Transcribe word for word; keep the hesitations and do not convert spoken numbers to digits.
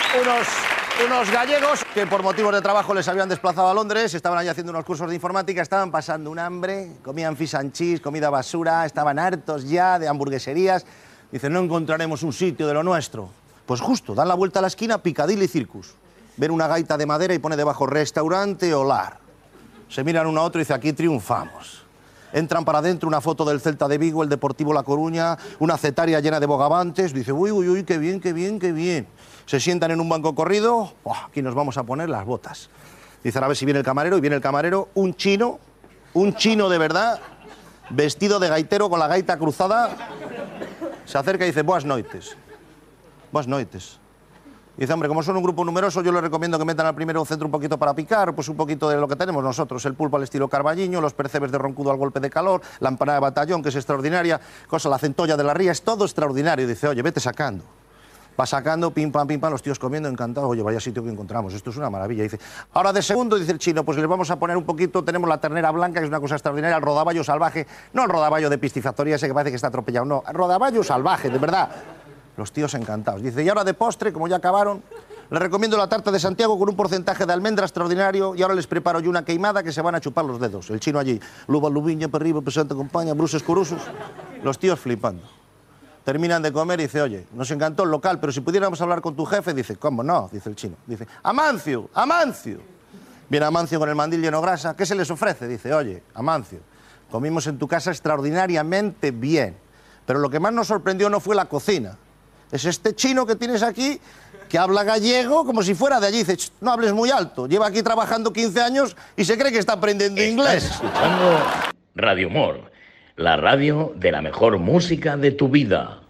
unos, unos gallegos que por motivos de trabajo les habían desplazado a Londres, estaban allí haciendo unos cursos de informática, estaban pasando un hambre, comían fish and cheese, comida basura, estaban hartos ya de hamburgueserías. Dicen, no encontraremos un sitio de lo nuestro. Pues justo, dan la vuelta a la esquina, Piccadilly Circus. Ven una gaita de madera y pone debajo restaurante Olar. Se miran uno a otro y dice, aquí triunfamos. Entran para adentro, una foto del Celta de Vigo, el Deportivo La Coruña, una cetaria llena de bogavantes. Dice, uy, uy, uy, qué bien, qué bien, qué bien. Se sientan en un banco corrido, oh, aquí nos vamos a poner las botas. Dicen, a ver si viene el camarero, y viene el camarero, un chino, un chino de verdad, vestido de gaitero con la gaita cruzada. Se acerca y dice, buenas noites. Buenas noites. Dice, hombre, como son un grupo numeroso, yo les recomiendo que metan al primero un centro un poquito para picar, pues un poquito de lo que tenemos nosotros, el pulpo al estilo carballiño, los percebes de roncudo al golpe de calor, la empanada de batallón, que es extraordinaria, cosa, la centolla de la ría, es todo extraordinario. Dice, oye, vete sacando. Va sacando, pim, pam, pim, pam, los tíos comiendo, encantados. Oye, vaya sitio que encontramos, esto es una maravilla. Dice, ahora de segundo, dice el chino, pues les vamos a poner un poquito, tenemos la ternera blanca, que es una cosa extraordinaria, el rodaballo salvaje, no el rodaballo de piscifactoría ese que parece que está atropellado, no, el rodaballo salvaje, de verdad. Los tíos encantados. Dice, y ahora de postre, como ya acabaron, les recomiendo la tarta de Santiago con un porcentaje de almendra extraordinario, y ahora les preparo yo una queimada que se van a chupar los dedos. El chino allí, luba, lubiña, perriba, pesante, compañía, bruces, curusos. Los tíos flipando. Terminan de comer y dice, oye, nos encantó el local, pero si pudiéramos hablar con tu jefe, dice, ¿cómo no? Dice el chino. Dice, Amancio, Amancio. Viene Amancio con el mandil lleno de grasa. ¿Qué se les ofrece? Dice, oye, Amancio, comimos en tu casa extraordinariamente bien, pero lo que más nos sorprendió no fue la cocina. Es este chino que tienes aquí, que habla gallego como si fuera de allí. Dice, no hables muy alto, lleva aquí trabajando quince años y se cree que está aprendiendo inglés. Estás escuchando Radio Humor, la radio de la mejor música de tu vida.